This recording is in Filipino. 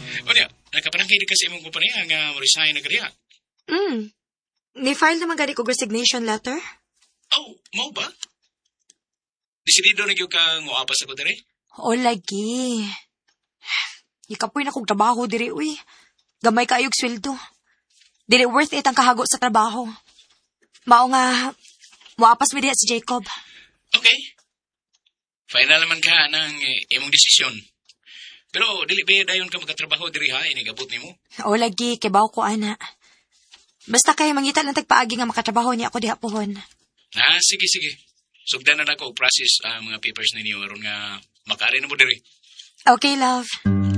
O niya, nakapanangkinig ka sa imong kumpanya nga resign na kariya. Ni-file naman gani ko resignation letter? Oh, mau ba? Desidido na gyud ka nguapas ako diri? O lagi. Ikapoy na kong trabaho diri, uy. Gamay kaayog sweldo. Dili worth it ang kahago sa trabaho. Mao nga, muapas mi diha si Jacob. Okay. Final naman ka ng imong desisyon. Pero dili ba dayon ka magkatrabaho diri ha, inigabot nimo? O lagi, kibaw ko ana. Basta kay mangita lang tagpaagi nga makatrabaho niya ako diha pohon. Sige. Sugdan na nako process ang mga papers ninyo aron nga makaari na mo diri. Okay, love.